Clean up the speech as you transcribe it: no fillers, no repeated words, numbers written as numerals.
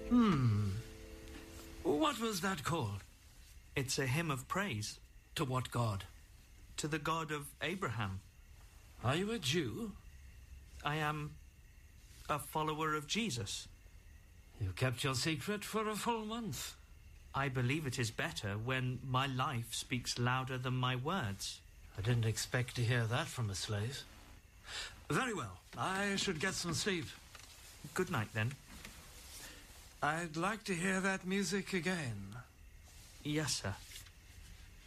What was that called? It's a hymn of praise. To what God? To the God of Abraham. Are you a Jew? I am a follower of Jesus. You kept your secret for a full month. I believe it is better when my life speaks louder than my words. I didn't expect to hear that from a slave. Very well. I should get some sleep. Good night, then. I'd like to hear that music again. Yes, sir.